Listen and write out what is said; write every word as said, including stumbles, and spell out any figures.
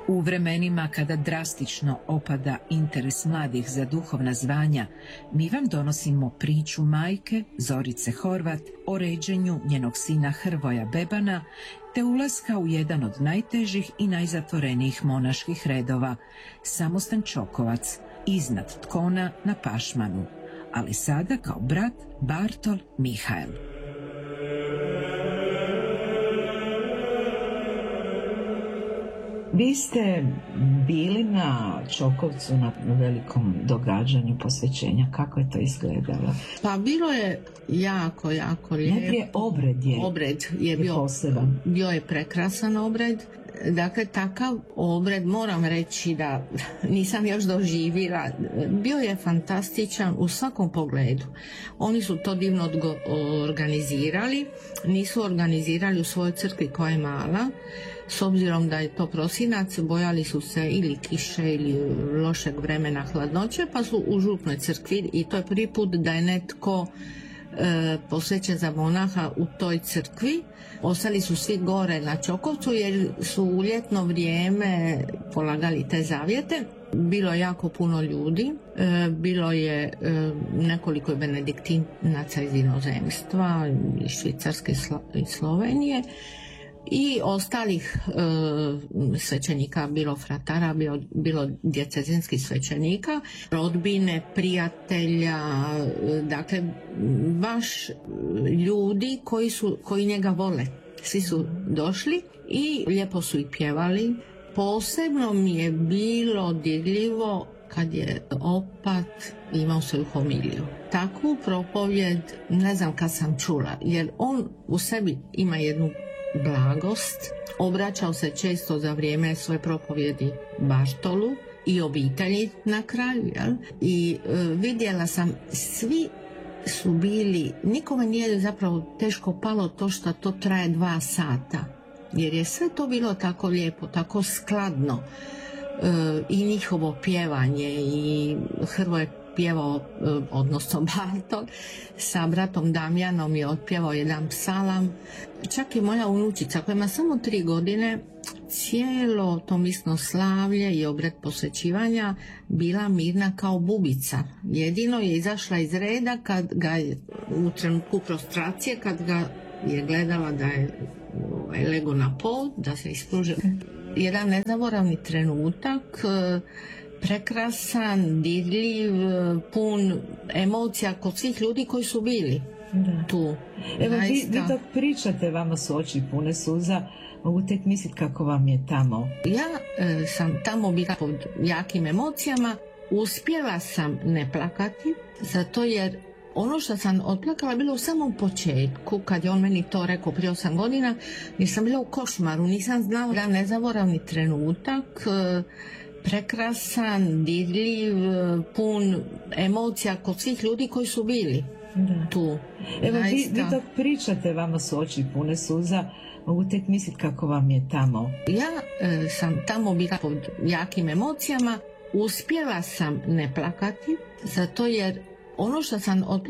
U vremenima kada drastično opada interes mladih za duhovna zvanja, mi vam donosimo priču majke Zorice Horvat o ređenju njenog sina Hrvoja Bebana te ulaska u jedan od najtežih i najzatvorenijih monaških redova, Samostan Čokovac, iznad Tkona na Pašmanu, ali sada kao brat Bartol Mihael. Vi ste bili na Čokovcu na velikom događanju posvećenja. Kako je to izgledalo? Pa bilo je jako, jako lijepo. Najprije obred je, obred je bio poseban. Bio je prekrasan obred. Dakle, takav obred, moram reći da nisam još doživjela, bio je fantastičan u svakom pogledu. Oni su to divno organizirali, nisu organizirali u svojoj crkvi koja je mala, s obzirom da je to prosinac, bojali su se ili kiše ili lošeg vremena, hladnoće, pa su u župnoj crkvi i to je prvi put da je netko e, posvećen za monaha u toj crkvi. Ostali su svi gore na Čokovcu jer su u ljetno vrijeme polagali te zavjete. Bilo je jako puno ljudi, e, bilo je e, nekoliko benediktinaca iz inozemstva, iz Švicarske i Slovenije i ostalih e, svećenika, bilo fratara, bilo, bilo djecezinskih svećenika, rodbine, prijatelja, e, dakle baš ljudi koji, su, koji njega vole. Svi su došli i lijepo su i pjevali. Posebno mi je bilo dirljivo kad je opat imao svoju homiliju. Takvu propovjed ne znam kad sam čula, jer on u sebi ima jednu blagost, obraćao se često za vrijeme svoje propovjedi Bartolu i obitelji na kraju, jel? I e, vidjela sam, svi su bili, nikome nije zapravo teško palo to što to traje dva sata, jer je sve to bilo tako lijepo, tako skladno, e, i njihovo pjevanje, i Hrvoje pjevao, odnosno Bartol, sa bratom Damjanom je otpjevao jedan psalam. Čak i moja unučica koja ima samo tri godine, cijelo to misno slavlje i obred posvećivanja bila mirna kao bubica. Jedino je izašla iz reda kad ga je u trenutku prostracije, kad ga je gledala da je lego na pol, da se ispružio. Jedan nezaboravni trenutak, prekrasan, dirljiv, pun emocija kod svih ljudi koji su bili da. tu. Evo, vi, vi dok pričate, vama su oči pune suza, mogu tek misliti kako vam je tamo. Ja e, sam tamo bila pod jakim emocijama, uspjela sam ne plakati, zato jer ono što sam otplakala bilo u samom početku, kad je on meni to rekao prije osam godina, jer sam bila u košmaru, nisam znala da nezaboravni trenutak, e, prekrasan, dirljiv, pun emocija kod svih ljudi koji su bili da. tu. Evo, vi, vi dok pričate, vama su oči pune suza, mogu tek misliti kako vam je tamo. Ja e, sam tamo bila pod jakim emocijama, uspjela sam ne plakati, zato jer ono što sam otplakala